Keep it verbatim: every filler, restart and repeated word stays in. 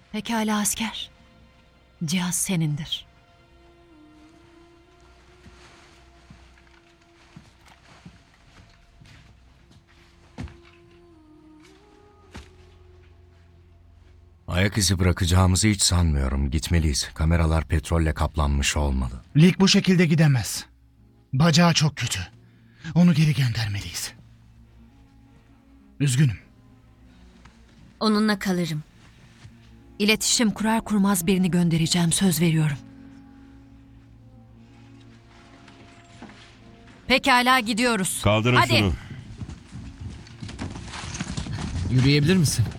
Pekala asker. Cihaz senindir. Ayak izi bırakacağımızı hiç sanmıyorum. Gitmeliyiz. Kameralar petrolle kaplanmış olmalı. Lig bu şekilde gidemez. Bacağı çok kötü. Onu geri göndermeliyiz. Üzgünüm. Onunla kalırım. İletişim kurar kurmaz birini göndereceğim, söz veriyorum. Pekala gidiyoruz. Kaldırın Hadi. şunu. Yürüyebilir misin?